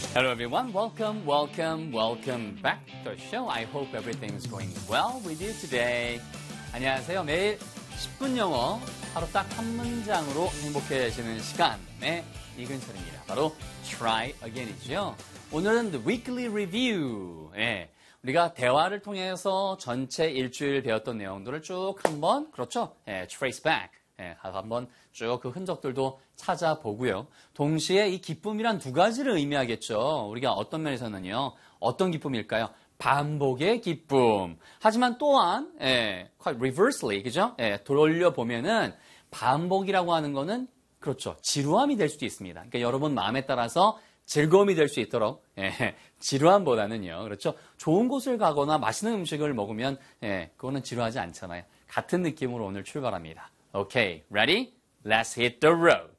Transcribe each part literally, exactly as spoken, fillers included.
Hello everyone, welcome, welcome, welcome back to the show. I hope everything's going well with you today. 안녕하세요. 매일 십 분 영어, 하루 딱 한 문장으로 행복해지는 시간의 이근철입니다. 바로 Try Again이죠. 오늘은 the weekly review. 예, 우리가 대화를 통해서 전체 일주일 배웠던 내용들을 쭉 한번, 그렇죠? 예, trace back. 예, 한번 쭉 그 흔적들도 찾아보고요. 동시에 이 기쁨이란 두 가지를 의미하겠죠. 우리가 어떤 면에서는요. 어떤 기쁨일까요? 반복의 기쁨. 하지만 또한 예, quite reversely, 그죠? 예, 돌려보면은 반복이라고 하는 거는 그렇죠. 지루함이 될 수도 있습니다. 그러니까 여러분 마음에 따라서 즐거움이 될 수 있도록 예, 지루함보다는요. 그렇죠? 좋은 곳을 가거나 맛있는 음식을 먹으면 예, 그거는 지루하지 않잖아요. 같은 느낌으로 오늘 출발합니다. Okay, ready? Let's hit the road.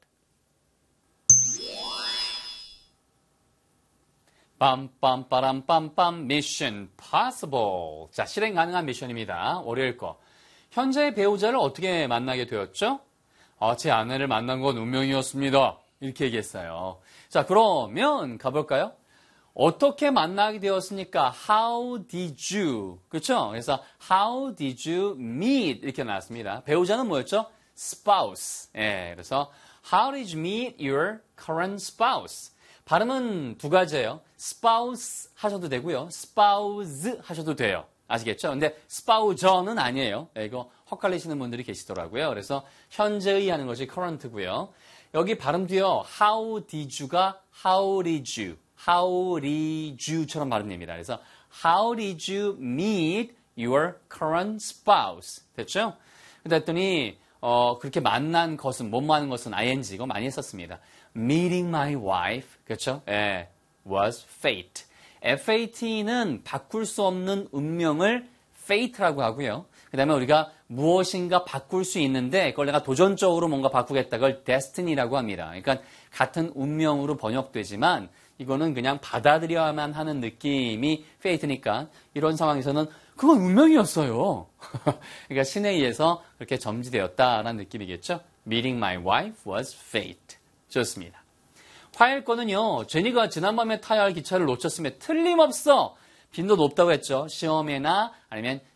빰빰빠람빰빰 Mission Possible. 자, 실행 가능한 미션입니다. 월요일 거. 현재 배우자를 어떻게 만나게 되었죠? 아, 제 아내를 만난 건 운명이었습니다. 이렇게 얘기했어요. 자, 그러면 가볼까요? 어떻게 만나게 되었습니까? How did you? 그렇죠? 그래서 How did you meet? 이렇게 나왔습니다. 배우자는 뭐였죠? Spouse. 예, 그래서 How did you meet your current spouse? 발음은 두 가지예요. Spouse 하셔도 되고요. Spouse 하셔도 돼요. 아시겠죠? 근데 spouse는 아니에요. 예, 이거 헛갈리시는 분들이 계시더라고요. 그래서 현재의 하는 것이 current고요. 여기 발음도요. How did you가 How did you? How did you처럼 발음됩니다. 그래서 How did you meet your current spouse? 됐죠? 그랬더니 어, 그렇게 만난 것은, 뭐뭐 하는 것은 아이엔지, 이거 많이 했었습니다. Meeting my wife, 그렇죠? 예, was fate. 에프에이티는 바꿀 수 없는 운명을 fate라고 하고요. 그 다음에 우리가 무엇인가 바꿀 수 있는데 그걸 내가 도전적으로 뭔가 바꾸겠다. 그걸 destiny라고 합니다. 그러니까 같은 운명으로 번역되지만 이거는 그냥 받아들여야만 하는 느낌이 fate니까 이런 상황에서는 그건 운명이었어요. 그러니까 신에 의해서 그렇게 점지되었다라는 느낌이겠죠. Meeting my wife was fate. 좋습니다. 화요일 거는요. 제니가 지난밤에 타야 할 기차를 놓쳤으면 틀림없어 빈도 높다고 했죠. 시험에나 아니면